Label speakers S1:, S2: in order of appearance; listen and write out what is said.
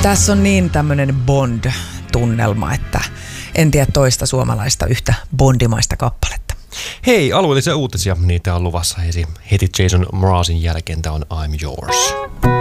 S1: Tässä on niin tämmönen Bond-tunnelma, että en tiedä toista suomalaista yhtä bondimaista kappaletta.
S2: Hei, alueellisia uutisia, niitä on luvassa heti Jason Mrazin jälkeen. Tämä on I'm Yours.